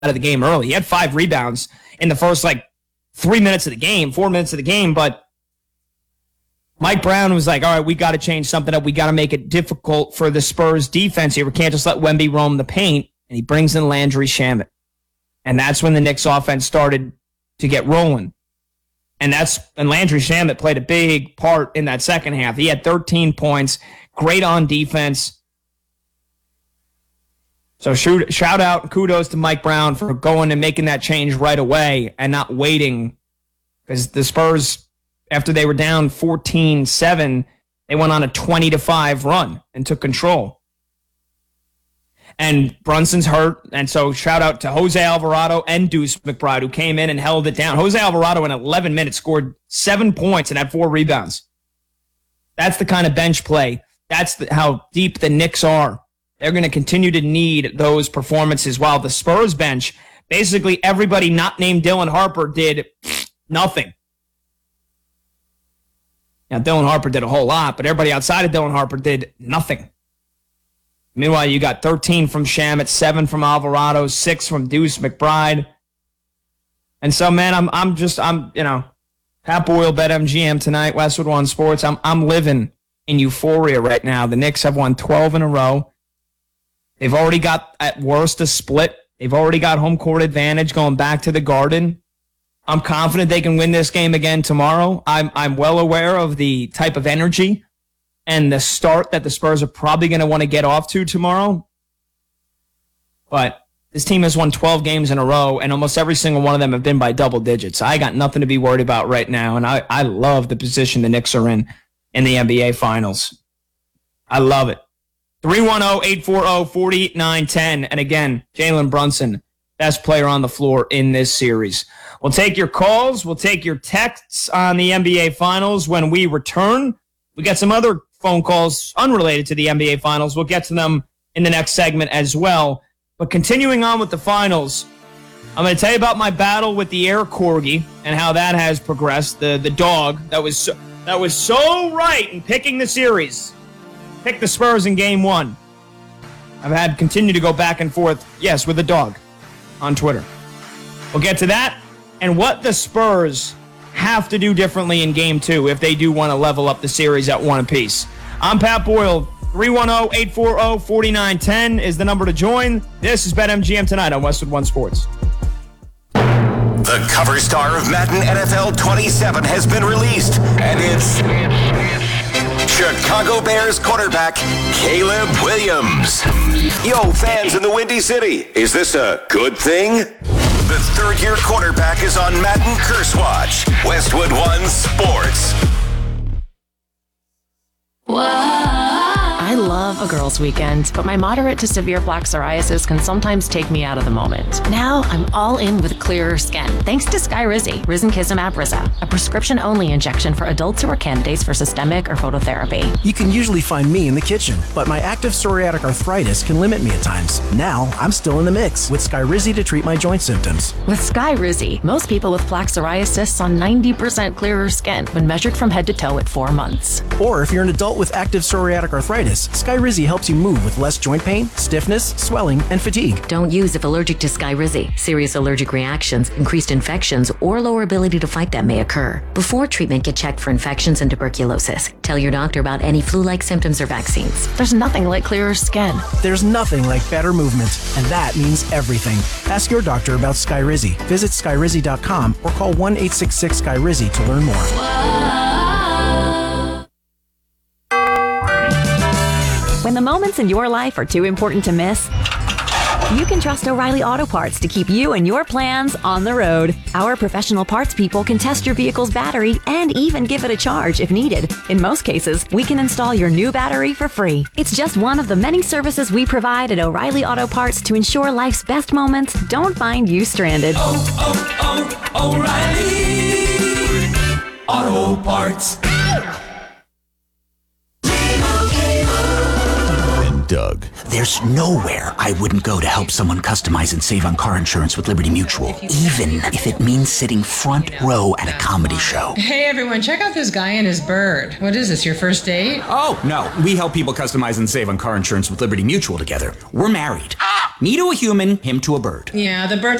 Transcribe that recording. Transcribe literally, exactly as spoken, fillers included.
of the game early. He had five rebounds in the first, like, three minutes of the game, four minutes of the game, but Mike Brown was like, all right, we got to change something up. We got to make it difficult for the Spurs defense here. We can't just let Wemby roam the paint. And he brings in Landry Shamet. And that's when the Knicks offense started to get rolling. And that's and Landry Shamet played a big part in that second half. He had thirteen points, great on defense. So shoot, shout out, kudos to Mike Brown for going and making that change right away and not waiting. Because the Spurs, after they were down fourteen seven, they went on a twenty to five run and took control. And Brunson's hurt, and so shout out to Jose Alvarado and Deuce McBride, who came in and held it down. Jose Alvarado in eleven minutes scored seven points and had four rebounds. That's the kind of bench play. That's the, how deep the Knicks are. They're going to continue to need those performances, while the Spurs bench, basically everybody not named Dylan Harper did nothing. Now, Dylan Harper did a whole lot, but everybody outside of Dylan Harper did nothing. Meanwhile, you got thirteen from Shamet, seven from Alvarado, six from Deuce McBride. And so, man, I'm I'm just, I'm, you know, Pat Boyle, BetMGM tonight, Westwood One Sports. I'm I'm living in euphoria right now. The Knicks have won twelve in a row. They've already got, at worst, a split. They've already got home court advantage going back to the Garden. I'm confident they can win this game again tomorrow. I'm I'm well aware of the type of energy and the start that the Spurs are probably going to want to get off to tomorrow. But this team has won twelve games in a row, and almost every single one of them have been by double digits. I got nothing to be worried about right now, and I, I love the position the Knicks are in in the N B A Finals. I love it. three one zero, eight four zero, four nine one zero. And again, Jalen Brunson, best player on the floor in this series. We'll take your calls. We'll take your texts on the N B A Finals when we return. We got some other phone calls unrelated to the N B A Finals. We'll get to them in the next segment as well. But continuing on with the Finals, I'm going to tell you about my battle with the Air Corgi and how that has progressed. The the dog that was so, that was so right in picking the series. Pick the Spurs in game one. I've had continue to go back and forth, yes, with the dog on Twitter. We'll get to that and what the Spurs have to do differently in game two if they do want to level up the series at one apiece. I'm Pat Boyle. three one zero, eight four zero, four nine one zero is the number to join. This is BetMGM tonight on Westwood One Sports. The cover star of Madden N F L twenty-seven has been released, and it's Chicago Bears quarterback Caleb Williams. Yo, fans in the Windy City, is this a good thing? The third-year quarterback is on Madden Curse Watch. Westwood One Sports. I love a girls' weekend, but my moderate to severe plaque psoriasis can sometimes take me out of the moment. Now I'm all in with clearer skin, thanks to Skyrizi, Risankizumab Riza, a prescription-only injection for adults who are candidates for systemic or phototherapy. You can usually find me in the kitchen, but my active psoriatic arthritis can limit me at times. Now I'm still in the mix with Skyrizi to treat my joint symptoms. With Skyrizi, most people with plaque psoriasis saw ninety percent clearer skin when measured from head to toe at four months. Or if you're an adult with active psoriatic arthritis, Skyrizi helps you move with less joint pain, stiffness, swelling, and fatigue. Don't use if allergic to Skyrizi. Serious allergic reactions, increased infections, or lower ability to fight them may occur. Before treatment, get checked for infections and tuberculosis. Tell your doctor about any flu-like symptoms or vaccines. There's nothing like clearer skin. There's nothing like better movement, and that means everything. Ask your doctor about Skyrizi. Visit Skyrizi dot com or call one eight six six Skyrizi to learn more. Whoa. When the moments in your life are too important to miss, you can trust O'Reilly Auto Parts to keep you and your plans on the road. Our professional parts people can test your vehicle's battery and even give it a charge if needed. In most cases, we can install your new battery for free. It's just one of the many services we provide at O'Reilly Auto Parts to ensure life's best moments don't find you stranded. Oh, oh, oh, O'Reilly Auto Parts. Doug. There's nowhere I wouldn't go to help someone customize and save on car insurance with Liberty Mutual, even if it means sitting front row at a comedy show. Hey everyone, check out this guy and his bird. What is this, your first date? Oh, no. We help people customize and save on car insurance with Liberty Mutual together. We're married. Me to a human, him to a bird. Yeah, the bird